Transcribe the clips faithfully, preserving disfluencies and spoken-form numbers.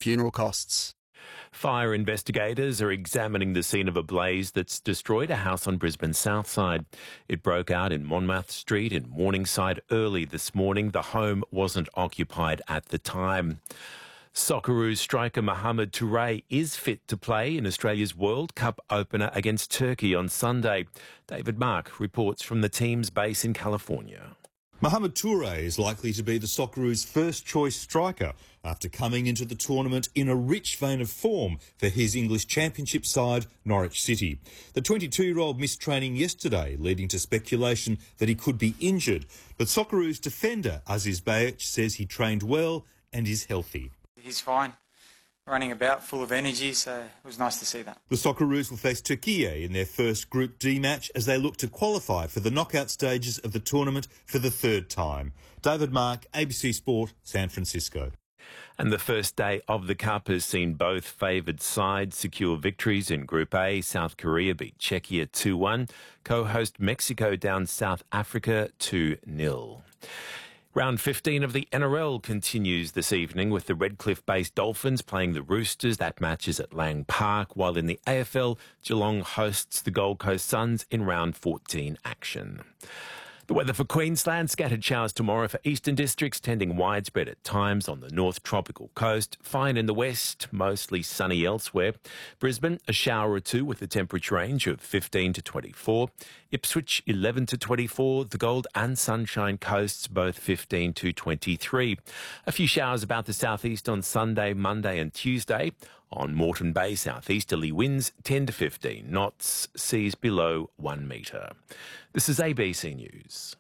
funeral costs. Fire investigators are examining the scene of a blaze that's destroyed a house on Brisbane's south side. It broke out in Monmouth Street in Morningside early this morning. The home wasn't occupied at the time. Socceroos striker Mohamed Touré is fit to play in Australia's World Cup opener against Turkey on Sunday. David Mark reports from the team's base in California. Mohamed Touré is likely to be the Socceroos' first-choice striker after coming into the tournament in a rich vein of form for his English Championship side, Norwich City. The twenty-two-year-old missed training yesterday, leading to speculation that he could be injured. But Socceroos defender Aziz Behich says he trained well and is healthy. He's fine, running about, full of energy, so it was nice to see that. The Socceroos will face Turkey in their first Group D match as they look to qualify for the knockout stages of the tournament for the third time. David Mark, A B C Sport, San Francisco. And the first day of the Cup has seen both favoured sides secure victories in Group A. South Korea beat Czechia two one. Co-host Mexico down South Africa two nil. Round fifteen of the N R L continues this evening with the Redcliffe-based Dolphins playing the Roosters. That match is at Lang Park, while in the A F L, Geelong hosts the Gold Coast Suns in round fourteen action. The weather for Queensland, scattered showers tomorrow for eastern districts, tending widespread at times on the north tropical coast. Fine in the west, mostly sunny elsewhere. Brisbane, a shower or two with a temperature range of fifteen to twenty-four. Ipswich, eleven to twenty-four. The Gold and Sunshine Coasts, both fifteen to twenty-three. A few showers about the southeast on Sunday, Monday and Tuesday. On Moreton Bay, southeasterly winds ten to fifteen knots, seas below one metre. This is A B C News.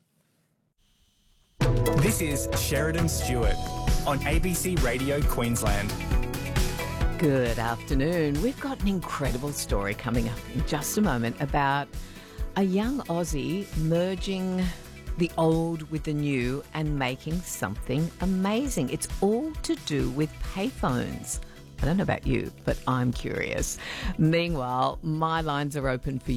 This is Sheridan Stewart on A B C Radio Queensland. Good afternoon. We've got an incredible story coming up in just a moment about a young Aussie merging the old with the new and making something amazing. It's all to do with payphones. I don't know about you, but I'm curious. Meanwhile, my lines are open for you.